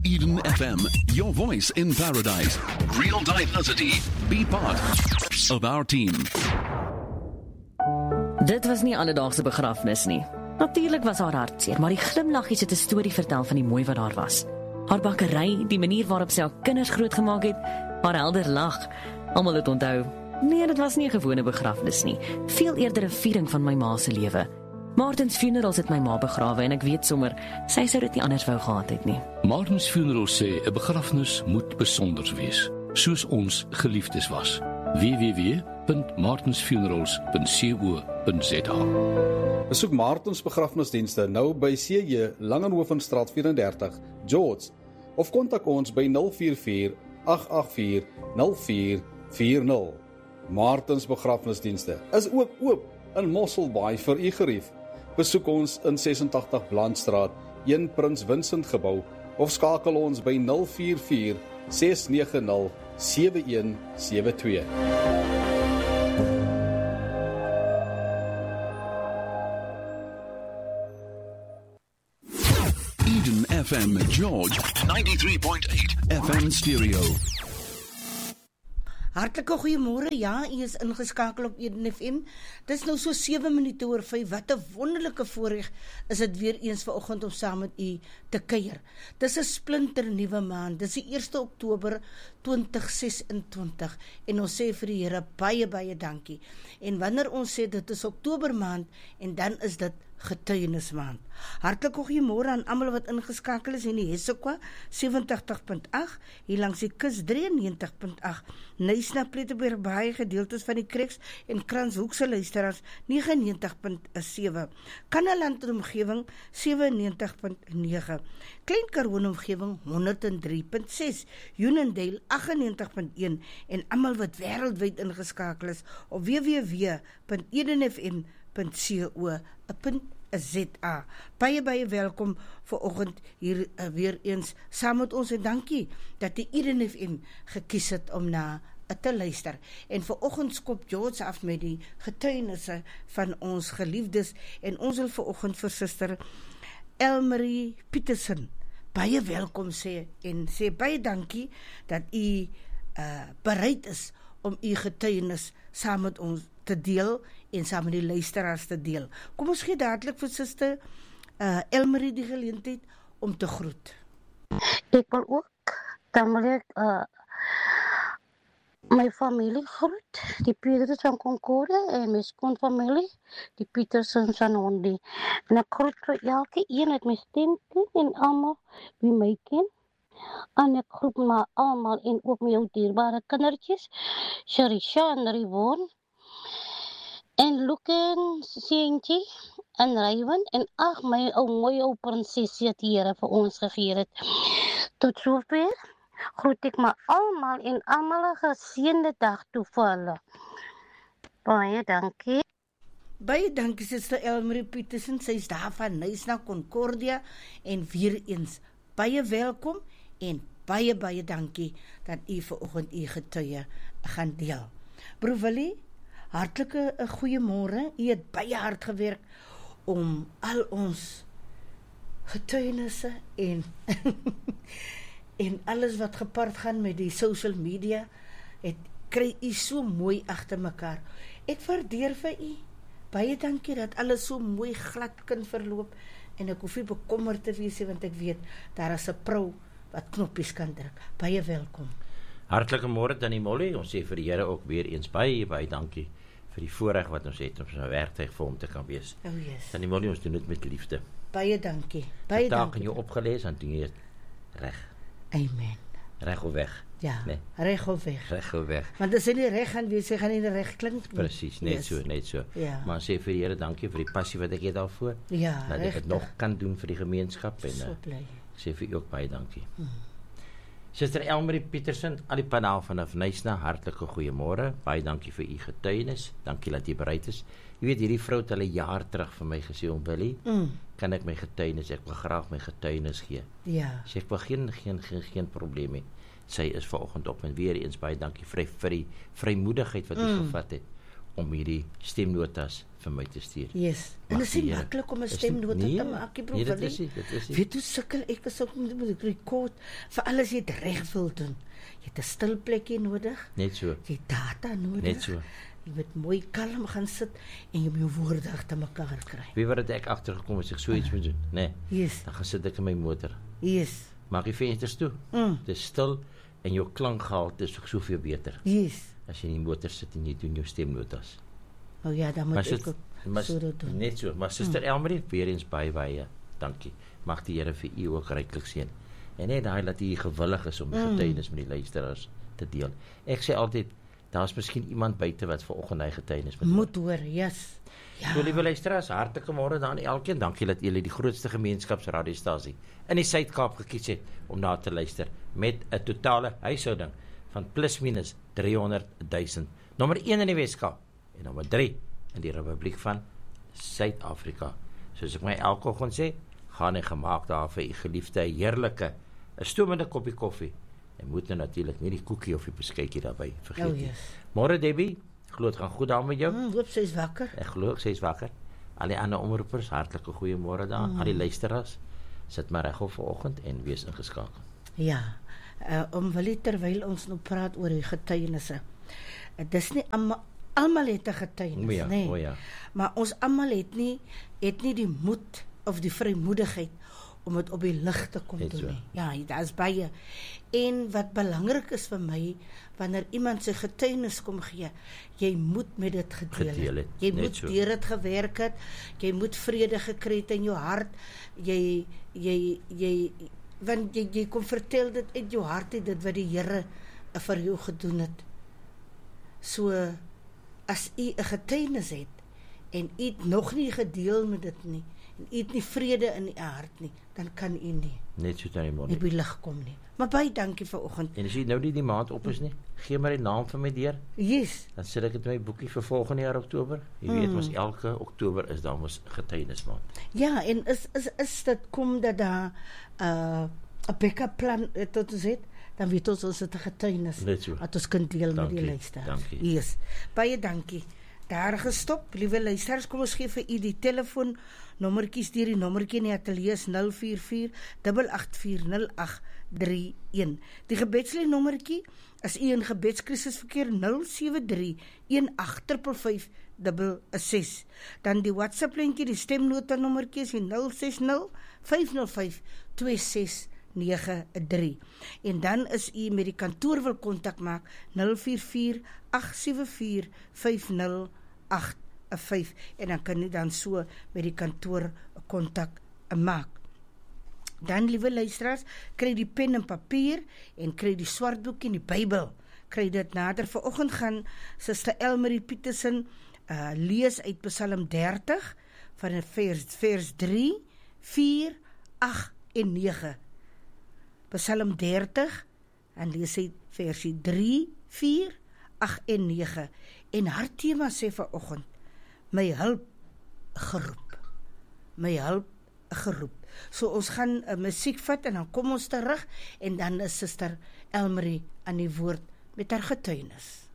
Eden FM, your voice in paradise. Real diversity. Be part of our team. Dit was nie alledaagse begrafnis nie. Natuurlik was haar hartseer, maar die glimlaggies het 'n storie vertel van die mooi wat daar was. Haar bakkery, die manier waarop sy haar kinders grootgemaak het, haar helder lag. Almal het onthou. Nee, dit was nie 'n gewone begrafnis nie. Veel eerder 'n viering van my ma se lewe. Martins Funerals het my ma begrawe en ek weet sommer, sy sou dit nie anders wou gehad het nie. Martins Funerals sê 'n begrafnis moet besonder wees, soos ons geliefdes was. www.martinsfunerals.co.za. Besoek Martins begrafnisdienste nou by CJ Langenhovenstraat 34, George, of kontak ons by 044 884 0440. Martins begrafnisdienste is ook oop in Mosselbaai vir u gerief. Besoek ons in 86 Blandstraat, 1 Prins Vincent gebou, of skakel ons by 044 690 7172. Eden FM George 93.8 FM stereo. Hartlike goeiemôre, ja, u is ingeskakel op Eden FM. Dit is nou so 7 minute oor 5, wat 'n wonderlike voorreg is dit weer eens vanoggend om saam met u te kuier. Dis 'n splinter nuwe maand, dis die 1 Oktober 2026 en ons sê vir die Here baie dankie. En wanneer ons sê dit is Oktober maand en dan is dit getuienismaand. Hartlik goeiemôre aan almal wat ingeskakel is in die Hessequa 87.8, hier langs die kus 93.8, Nysna Plettenberg baie gedeeltes van die Krieks en Kranshoekse luisteraars 99.7, Kannaland omgewing 97.9, Klein Karoo omgewing 103.6, Unondale 98.1 en almal wat wêreldwyd ingeskakel is op www.edenfm.co.za. Baie welkom vanoggend hier weer eens saam met ons en dankie dat die Eden FM gekies het om na te luister. En vanoggend skop George af met die getuienisse van ons geliefdes en ons wil vanoggend vir Suster Elmarie Petersen baie welkom sê en sê baie dankie dat u bereid is om u getuienis saam met ons te deel en saam met die luisteraars te deel. Kom ons gee dadelik vir Suster Elmarie die geleentheid om te groet. Ek wil ook tamelijk my familie groet, die Petersens van Concorde en my skoonfamilie, die Petersens van Hondi. En ek groet vir elke een uit my stem en almal wie my ken. En ek groet maar almal en ook my jou dierbare kindertjies, Sharisha en Rivon, en Luken, Sientjie, en Raywan, en ag my mooie ou prinsesie het die Here vir ons gegee het. Tot sover groet ek maar almal en almal 'n geseënde dag toe vir hulle. Baie dankie. Baie dankie Suster Elmarie Petersen, sy is daar van Nysna Concordia en weer eens baie welkom en baie dankie dat u vanoggend u getuie gaan deel. Broer Willie, hartlike goeiemôre. U het baie hard gewerk om al ons getuienisse en en alles wat gepaard gaan met die social media, kry u so mooi agter mekaar. Ek waardeer vir u. Baie dankie dat alles so mooi glad kan verloop en ek hoef nie bekommerd te wees want ek weet daar is 'n vrou wat knoppies kan druk. Baie welkom. Hartlike môre Tannie Molly. Ons sê vir die Here ook weer eens baie dankie vir die voorreg wat ons het om so 'n werktuig vir hom te kan wees. Oh yes. Tannie Molly, ons doen dit met liefde. Baie dankie. Baie dankie. Taak in jou opgelees en doen jy dit reg. Amen. Reg of weg. Ja, nee. Reg of weg. Reg of weg. Want as jy nie reg gaan wees, jy gaan nie reg klink nie. Presies, net so. Ja. Maar sê vir die Here dankie vir die passie wat ek het daarvoor. Ja, dat ek dit nog kan doen vir die gemeenskap en so bly. Sê vir u ook baie dankie. Suster Elmarie Petersen, al die panaal vanaf Nysna, hartlike goeiemôre. Baie dankie vir u getuienis. Dankie dat u bereid is. Jy weet, hierdie vrou het al 'n jaar terug vir my gesê om Willie, kan ek my getuienis, ek wil graag my getuienis gee. Ja. Sê ek wil geen probleem hê. Sy is vanoggend op en weer eens baie dankie vir die vrymoedigheid wat u gevat het om hierdie stemnotas vir my te stuur. Yes. En Mag dit is die nie Here- maklik om 'n is stemnota nie- te maak, broer. nee, dit is nie. Weet jy sukkel ek as ek moet rekord vir alles jy dit reg wil doen. Jy het 'n stil plekkie nodig. Net so. Jy het data nodig. Net so. Jy moet mooi kalm gaan sit en jy moet jou woorde agter mekaar kry. Wie wat ek agtergekom as ek so iets moet doen, nee. Yes. Dan gaan sit ek in my motor. Yes. Maak die vensters toe. Dit is stil en jou klankgehalte is soveel beter. Yes. As jy in die motor sit en jy doen jou stemnotas. Oh ja, dan moet ek ook so dit doen. Net so, maar Suster Elmarie, weer eens baie dankie. Mag die Here vir u ook ryklik seën. En net daai dat u gewillig is om die getuienis met die luisteraars te deel. Ek sê altyd, daar's miskien iemand buite wat vanoggend hy getuienis moet hoor. Yes. Ja. So liewe luisteraars, hartlike môre dan elkeen. Dankie dat julle die grootste gemeenskapsradiostasie in die Suid-Kaap gekies het om na te luister met 'n totale huishouding van plus minus 300 000. Nommer 1 in die Weskaap en nommer 3 in die Republiek van Suid-Afrika. Soos ek my elke oggend sê, gaan en gemaak daar vir u geliefde heerlike 'n stoomende koppie koffie. En moet nou natuurlik nie die koekie of die beskuitjie daarbey vergeet nie. Môre Debbie, glo dit gaan goed daar met jou. Hoop sy is wakker. Ek glo sy is wakker. Al die ander omroepers, hartlike goeiemôre daar. Al die luisteraars, sit maar reg op vanoggend en wees ingeskakel. Ja. Wil terwyl ons nou praat oor die getuienisse. Dis nie almal het 'n getuienis, ja, nee. Ja. Maar ons almal het nie die moed of die vrymoedigheid om dit op die lig te kom doen nie. Ja, daar's baie. En wat belangrik is vir my, wanneer iemand sy getuienis kom gee, jy moet met dit gedeel het. Jy moet deur dit gewerk het. Jy moet vrede gekry het in jou hart. Want jy kom vertel dit uit jou hart, dit wat die Here vir jou gedoen het. So as u 'n getuienis het en u het nog nie gedeel met dit nie en u het nie vrede in u hart nie, dan kan u nie net so dan nie by lig kom nie. Maar baie dankie vir oggend. En as jy nou die maand op is nie, gee maar die naam van my deur. Yes. Dan sit ek dit in my boekie vir volgende jaar Oktober. Jy weet mos elke Oktober is dan mos getuienismaand. Ja, en is dit kom dat daar 'n backup plan tot ons het, dan weet ons het 'n getuienis wat ons kan deel met die luisteraars. Dankie. Yes. Baie dankie. Daar gestop, liewe luisteraars, kom ons gee vir u die telefoon nommertjies deur die nommertjie in die ateljee is 044 884 0831. Die gebedslyn nommertjie as u in gebedskrisis verkeer 073 1855 6. Dan die WhatsApp lyntjie, die stemnota nommertjie is 060 505 2693. En dan is u met die kantoor wil kontak maak 044 874 5085 en dan kan u dan so met die kantoor kontak maak. Dan liewe luisteraars, kry die pen en papier en kry die swartboek en die Bybel. Kry dit nader. Vanoggend gaan Suster Elmarie Petersen lees uit Psalm 30 van vers 3, 4, 8 en 9. Psalm 30 en lees hy versie 3, 4, 8 en 9. En haar tema sê vanoggend: my hulp geroep. My hulp geroep. So ons gaan musiek vat en dan kom ons terug en dan is Suster Elmarie aan die woord met haar getuienis.